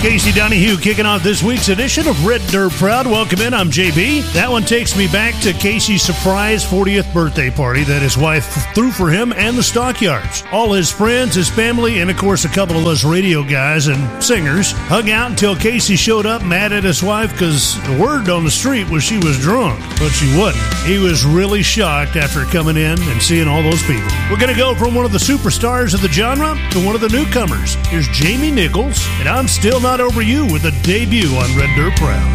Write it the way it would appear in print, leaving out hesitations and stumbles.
Casey Donahue kicking off this week's edition of Red Dirt Proud. Welcome in, I'm JB. That one takes me back to Casey's surprise 40th birthday party that his wife threw for him and the Stockyards. All his friends, his family, and of course a couple of us radio guys and singers hung out until Casey showed up mad at his wife because the word on the street was she was drunk, but she wasn't. He was really shocked after coming in and seeing all those people. We're going to go from one of the superstars of the genre to one of the newcomers. Here's Jamie Nichols, and I'm Still Not Over You with a debut on Red Dirt Proud.